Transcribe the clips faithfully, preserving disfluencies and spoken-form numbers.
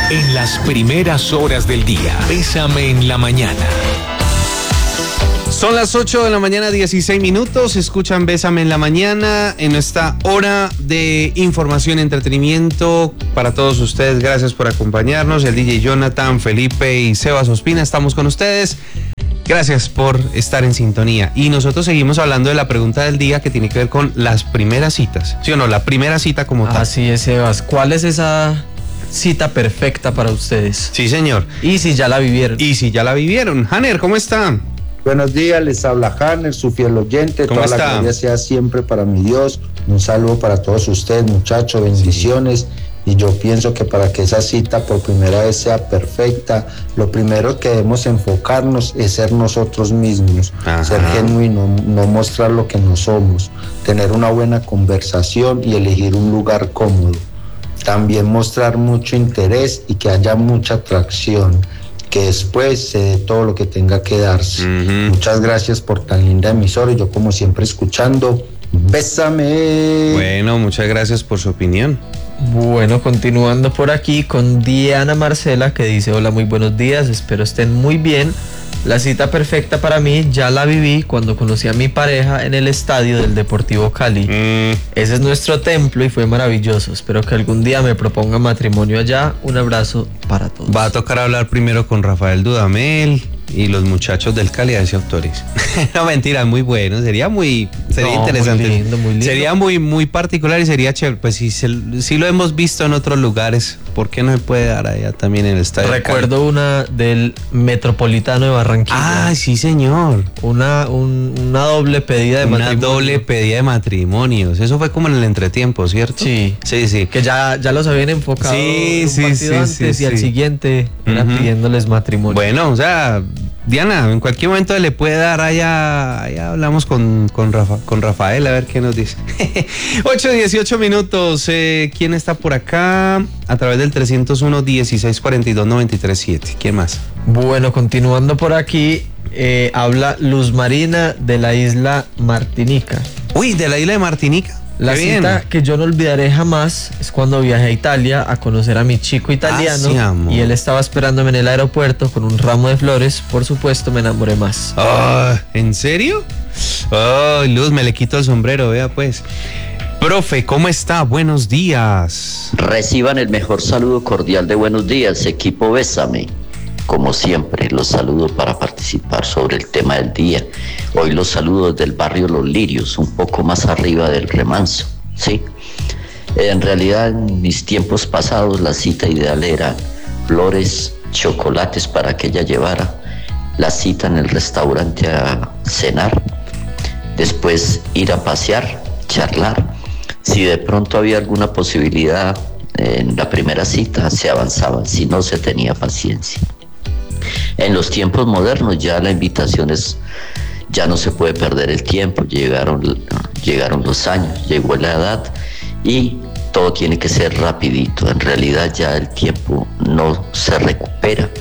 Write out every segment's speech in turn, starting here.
En las primeras horas del día, Bésame en la mañana. Son las ocho de la mañana, dieciséis minutos. Escuchan Bésame en la mañana en esta hora de información y entretenimiento para todos ustedes. Gracias por acompañarnos. El D J Jonathan, Felipe y Sebas Ospina estamos con ustedes. Gracias por estar en sintonía. Y nosotros seguimos hablando de la pregunta del día que tiene que ver con las primeras citas. ¿Sí o no? La primera cita como tal. Así es, Sebas. ¿Cuál es esa cita perfecta para ustedes? Sí, señor. Y si ya la vivieron. Y si ya la vivieron. Hanner, ¿cómo está? Buenos días, les habla Hanner, su fiel oyente. ¿Cómo Toda está? la gloria sea siempre para mi Dios. Un saludo para todos ustedes, muchachos, bendiciones. Sí. Y yo pienso que para que esa cita por primera vez sea perfecta, lo primero que debemos enfocarnos es ser nosotros mismos. Ajá. Ser genuino, no mostrar lo que no somos, tener una buena conversación y elegir un lugar cómodo. También mostrar mucho interés y que haya mucha atracción, que después se dé todo lo que tenga que darse. Uh-huh. Muchas gracias por tan linda emisora y yo como siempre escuchando, bésame. Bueno, muchas gracias por su opinión. Bueno, continuando por aquí con Diana Marcela, que dice: hola, muy buenos días, espero estén muy bien. La cita perfecta para mí ya la viví cuando conocí a mi pareja en el estadio del Deportivo Cali. Mm. Ese es nuestro templo y fue maravilloso. Espero que algún día me proponga matrimonio allá. Un abrazo para todos. Va a tocar hablar primero con Rafael Dudamel y los muchachos del Cali a ese autores. No, mentira, muy bueno. Sería muy, sería no, interesante. Muy lindo, muy lindo. Sería muy, muy particular y sería chévere. Pues si, si lo hemos visto en otros lugares, ¿por qué no se puede dar allá también en el estadio? Recuerdo Cali? Una del Metropolitano de Barranquilla. Ah, sí, señor. Una, un, una doble pedida de una matrimonio. Una doble pedida de matrimonios. Eso fue como en el entretiempo, ¿cierto? Sí. Sí, sí. Que ya, ya los habían enfocado sí, un sí, partido sí, antes sí, y sí. al siguiente era uh-huh. pidiéndoles matrimonio. Bueno, o sea, Diana, en cualquier momento le puede dar allá, allá hablamos con, con, Rafa, con Rafael a ver qué nos dice. ocho, dieciocho minutos. Eh, ¿Quién está por acá? A través del trescientos uno, dieciséis cuarenta y dos, noventa y tres siete. ¿Quién más? Bueno, continuando por aquí, eh, habla Luz Marina de la isla Martinica. Uy, de la isla de Martinica. La Qué cita bien. que yo no olvidaré jamás es cuando viajé a Italia a conocer a mi chico italiano. Ah, sí, y él estaba esperándome en el aeropuerto con un ramo de flores. Por supuesto, me enamoré más. Oh, ¿en serio? Oh, Luz, me le quito el sombrero, vea pues. Profe, ¿cómo está? Buenos días. Reciban el mejor saludo cordial de buenos días, equipo Bésame. Como siempre, los saludo para participar sobre el tema del día. Hoy los saludo desde el barrio Los Lirios, un poco más arriba del Remanso, ¿sí? En realidad, en mis tiempos pasados, la cita ideal era flores, chocolates para que ella llevara, la cita en el restaurante a cenar, después ir a pasear, charlar. Si de pronto había alguna posibilidad en la primera cita, se avanzaba, si no, se tenía paciencia. En los tiempos modernos ya la invitación es, ya no se puede perder el tiempo, llegaron, llegaron los años, llegó la edad y todo tiene que ser rapidito. En realidad ya el tiempo no se recupera,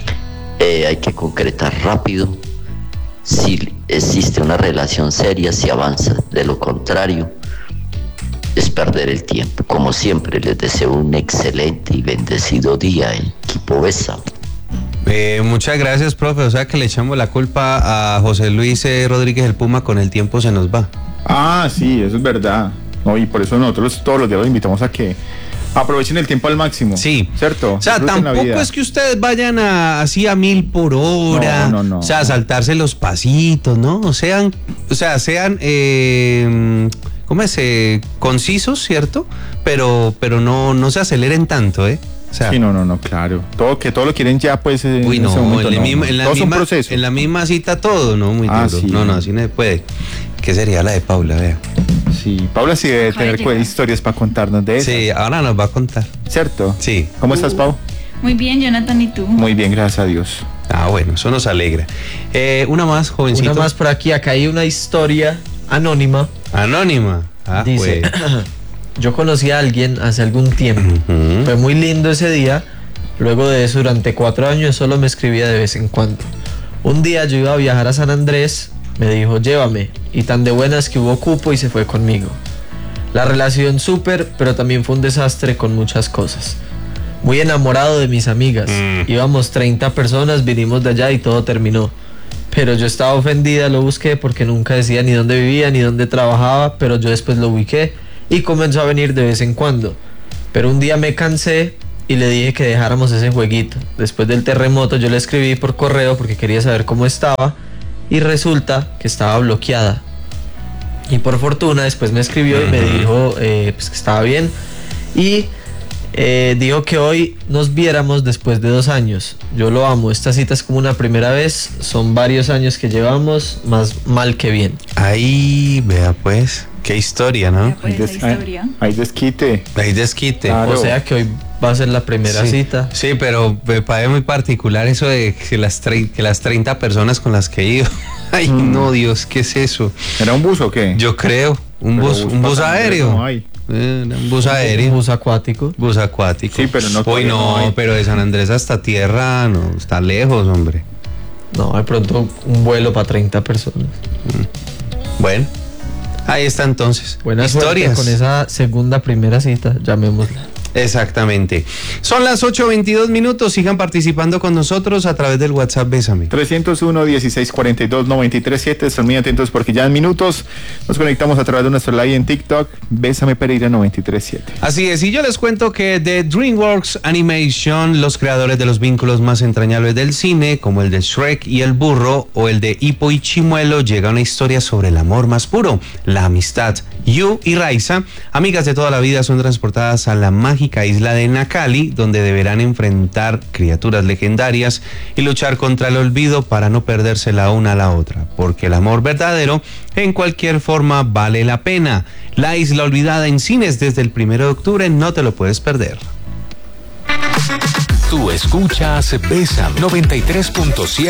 eh, hay que concretar rápido. Si existe una relación seria, se avanza, de lo contrario es perder el tiempo. Como siempre, les deseo un excelente y bendecido día, equipo Bésame. Eh, muchas gracias, profe. O sea que le echamos la culpa a José Luis eh, Rodríguez el Puma, con el tiempo se nos va. Ah, sí, eso es verdad. No, y por eso nosotros todos los días los invitamos a que aprovechen el tiempo al máximo. Sí. ¿Cierto? O sea, tampoco es que ustedes vayan a, así a mil por hora. No, no, no. O sea, a saltarse los pasitos, ¿no? O sean, o sea, sean, eh, ¿cómo es? Eh, concisos, ¿cierto? Pero, pero no, no se aceleren tanto, ¿eh? O sea, sí, no, no, no, claro. Todo que todo lo quieren ya, pues. Eh, uy, no, en, momento, en, la no, misma, no. en, la todo misma, es un proceso. En la misma cita todo, ¿no? Muy ah, duro. Sí. No, no, así no se puede. ¿Qué sería la de Paula? Vea. Sí, Paula sí debe tener Ay, historias para contarnos de eso. Sí, ahora nos va a contar. ¿Cierto? Sí. ¿Cómo estás, Pau? Muy bien, Jonathan, ¿y tú? Muy bien, gracias a Dios. Ah, bueno, eso nos alegra. Eh, una más, jovencito. Una más por aquí. Acá hay una historia anónima. Anónima. Ah, dice, pues. yo conocí a alguien hace algún tiempo. Uh-huh. Fue muy lindo ese día. Luego de eso, durante cuatro años solo me escribía de vez en cuando. Un día yo iba a viajar a San Andrés, me dijo llévame, y tan de buenas que hubo cupo y se fue conmigo. La relación súper, pero también fue un desastre con muchas cosas. muy enamorado de mis amigas. Mm. Íbamos treinta personas, vinimos de allá y todo terminó. Pero yo estaba ofendida, lo busqué porque nunca decía ni dónde vivía ni dónde trabajaba, pero yo después lo ubiqué y comenzó a venir de vez en cuando. Pero un día me cansé y le dije que dejáramos ese jueguito. Después del terremoto yo le escribí por correo porque quería saber cómo estaba y resulta que estaba bloqueada. Y por fortuna después me escribió y me dijo eh, pues que estaba bien y eh, dijo que hoy nos viéramos después de dos años. Yo lo amo, esta cita es como una primera vez, son varios años que llevamos, más mal que bien. Ahí, vea pues, qué historia, ¿no? Pues, Hay, des- historia. hay, hay desquite. Hay desquite. Claro. O sea que hoy va a ser la primera Sí, cita. sí, pero me parece muy particular eso de que las, tre- que las treinta personas con las que he ido. Ay, mm. no, Dios, ¿qué es eso? ¿Era un bus o qué? Yo creo, un Pero bus, un bus aéreo. No hay. Eh, un bus aéreo. Un bus acuático. Bus acuático. Sí, pero no. Uy, no, no hay. pero de San Andrés hasta tierra, no, está lejos, hombre. No, de pronto un vuelo para treinta personas. Bueno, ahí está entonces. Buena historias suerte con esa segunda primera cita, llamémosla. Exactamente. Son las ocho veintidós minutos. Sigan participando con nosotros a través del WhatsApp Bésame. trescientos uno, dieciséis cuarenta y dos, noventa y tres siete. Están muy atentos porque ya en minutos nos conectamos a través de nuestro live en TikTok. Bésame Pereira noventa y tres siete. Así es, y yo les cuento que de DreamWorks Animation, los creadores de los vínculos más entrañables del cine, como el de Shrek y el burro, o el de Hippo y Chimuelo, llega una historia sobre el amor más puro, la amistad. Yu y Raiza, amigas de toda la vida, son transportadas a la mágica isla de Nakali, donde deberán enfrentar criaturas legendarias y luchar contra el olvido para no perderse la una a la otra, porque el amor verdadero en cualquier forma vale la pena. La Isla Olvidada en cines desde el primero de octubre, no te lo puedes perder. Tú escuchas Bésame noventa y tres punto siete.